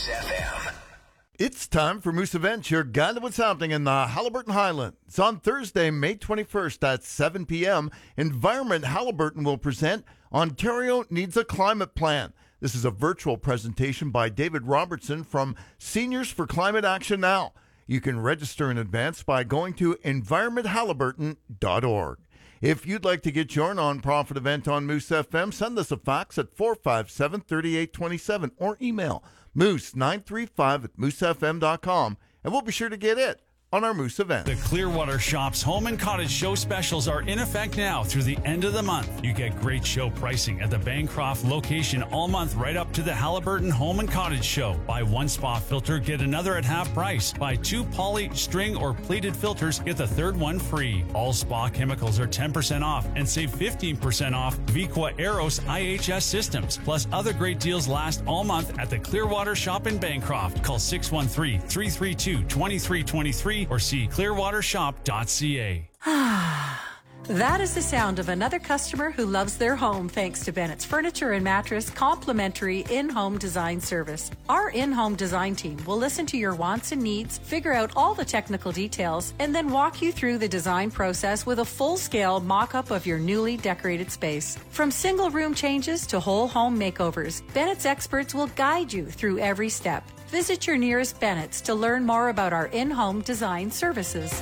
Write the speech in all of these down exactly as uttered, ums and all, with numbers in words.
Moose F M. It's time for Moose Events, your guide to what's happening in the Haliburton Highlands. On Thursday, May twenty-first at seven p.m., Environment Haliburton will present Ontario Needs a Climate Plan. This is a virtual presentation by David Robertson from Seniors for Climate Action Now. You can register in advance by going to environment haliburton dot org. If you'd like to get your nonprofit event on Moose F M, send us a fax at four five seven, three eight two seven or email moose nine three five at moose f m dot com, and we'll be sure to get it on our Moose event. The Clearwater Shops Home and Cottage Show specials are in effect now through the end of the month. You get great show pricing at the Bancroft location all month right up to the Haliburton Home and Cottage Show. Buy one spa filter, get another at half price. Buy two poly, string, or pleated filters, get the third one free. All spa chemicals are ten percent off and save fifteen percent off Viqua Eros I H S systems. Plus other great deals last all month at the Clearwater Shop in Bancroft. Call six one three, three three two, two three two three or see clearwater shop dot c a. That is the sound of another customer who loves their home thanks to Bennett's Furniture and Mattress complimentary in-home design service. Our in-home design team will listen to your wants and needs, figure out all the technical details, and then walk you through the design process with a full-scale mock-up of your newly decorated space. From single room changes to whole home makeovers, Bennett's experts will guide you through every step. Visit your nearest Bennett's to learn more about our in-home design services.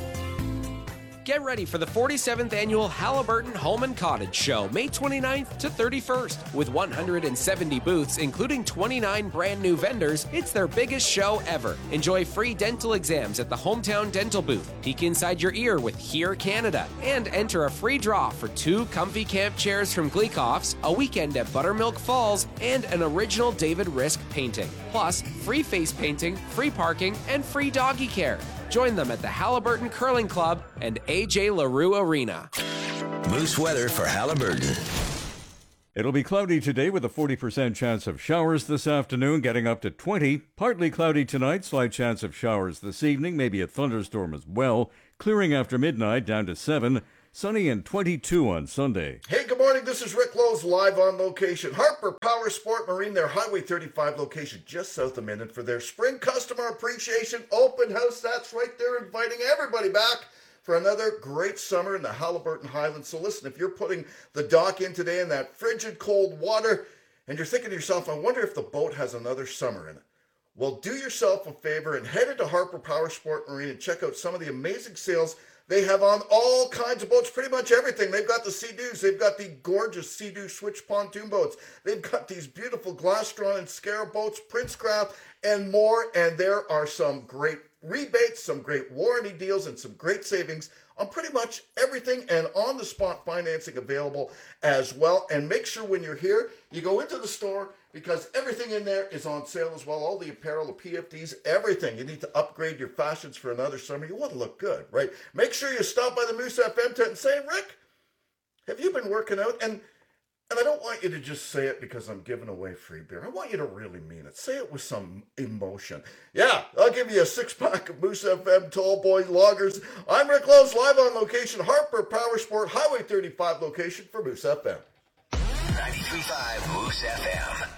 Get ready for the forty-seventh Annual Haliburton Home and Cottage Show, May twenty-ninth to thirty-first. With one hundred seventy booths, including twenty-nine brand new vendors, it's their biggest show ever. Enjoy free dental exams at the Hometown Dental booth, peek inside your ear with Hear Canada, and enter a free draw for two comfy camp chairs from Gleekoff's, a weekend at Buttermilk Falls, and an original David Risk painting. Plus, free face painting, free parking, and free doggy care. Join them at the Haliburton Curling Club and A J LaRue Arena. Moose weather for Haliburton. It'll be cloudy today with a forty percent chance of showers this afternoon, getting up to twenty. Partly cloudy tonight, slight chance of showers this evening, maybe a thunderstorm as well. Clearing after midnight, down to seven. Sunny and twenty-two on Sunday. Hey, good morning. This is Rick Lowe's live on location. Harper Power Sport Marine, their Highway thirty-five location just south of Minden for their Spring Customer Appreciation Open House. That's right. They're inviting everybody back for another great summer in the Haliburton Highlands. So listen, if you're putting the dock in today in that frigid cold water and you're thinking to yourself, I wonder if the boat has another summer in it. Well, do yourself a favor and head into Harper Power Sport Marine and check out some of the amazing sales they have on all kinds of boats, pretty much everything. They've got the Sea-Doos. They've got the gorgeous Sea-Doo switch pontoon boats. They've got these beautiful Glastron and Scarab boats, Princecraft, and more. And there are some great rebates, some great warranty deals, and some great savings on pretty much everything, and on-the-spot financing available as well. And make sure when you're here, you go into the store, because everything in there is on sale as well. All the apparel, the P F Ds, everything. You need to upgrade your fashions for another summer. You want to look good, right? Make sure you stop by the Moose F M tent and say, Rick, have you been working out? And and I don't want you to just say it because I'm giving away free beer. I want you to really mean it. Say it with some emotion. Yeah, I'll give you a six-pack of Moose F M Tall Boy Lagers. I'm Rick Lowe's, live on location, Harper Power Sport, Highway thirty-five location for Moose F M. ninety-three point five Moose F M.